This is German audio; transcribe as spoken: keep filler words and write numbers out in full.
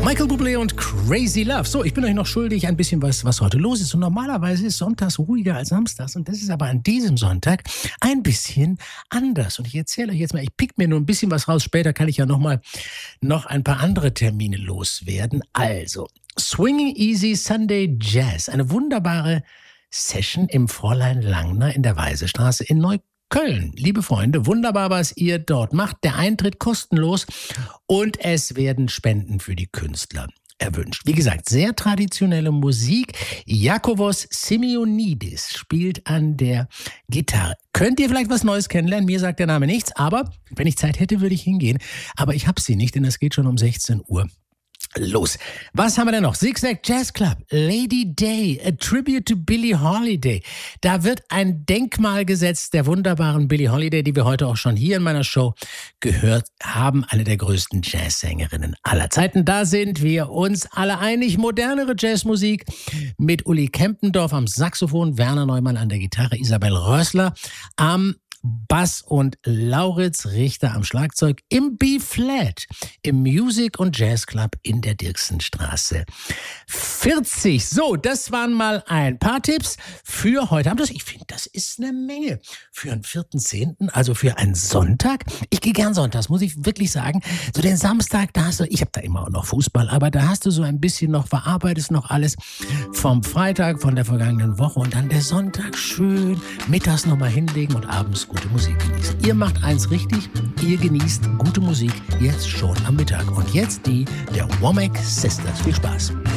Michael Bublé und Crazy Love. So, ich bin euch noch schuldig ein bisschen was, was heute los ist. Und normalerweise ist sonntags ruhiger als samstags. Und das ist aber an diesem Sonntag ein bisschen anders. Und ich erzähle euch jetzt mal, ich pick mir nur ein bisschen was raus. Später kann ich ja noch mal noch ein paar andere Termine loswerden. Also, Swinging Easy Sunday Jazz. Eine wunderbare Session im Fräulein Langner in der Weisestraße in Neukölln. Köln. Liebe Freunde, wunderbar, was ihr dort macht. Der Eintritt kostenlos und es werden Spenden für die Künstler erwünscht. Wie gesagt, sehr traditionelle Musik. Iakovos Simeonidis spielt an der Gitarre. Könnt ihr vielleicht was Neues kennenlernen? Mir sagt der Name nichts, aber wenn ich Zeit hätte, würde ich hingehen. Aber ich habe sie nicht, denn es geht schon um sechzehn Uhr. Los. Was haben wir denn noch? Zigzag Jazz Club, Lady Day, a tribute to Billie Holiday. Da wird ein Denkmal gesetzt der wunderbaren Billie Holiday, die wir heute auch schon hier in meiner Show gehört haben. Eine der größten Jazzsängerinnen aller Zeiten. Da sind wir uns alle einig. Modernere Jazzmusik mit Uli Kempendorf am Saxophon, Werner Neumann an der Gitarre, Isabel Rössler am Bass und Lauritz Richter am Schlagzeug im B-Flat im Music- und Jazz Club in der Dirksenstraße vierzig. So, das waren mal ein paar Tipps für heute Abend. Ich finde, das ist eine Menge für einen vierten zehnten, also für einen Sonntag. Ich gehe gern sonntags, muss ich wirklich sagen. So den Samstag, da hast du, ich habe da immer auch noch Fußball, aber da hast du so ein bisschen noch, verarbeitest noch alles vom Freitag, von der vergangenen Woche und dann der Sonntag schön mittags nochmal hinlegen und abends gute Musik genießen. Ihr macht eins richtig, ihr genießt gute Musik jetzt schon am Mittag. Und jetzt die der Womack Sisters. Viel Spaß.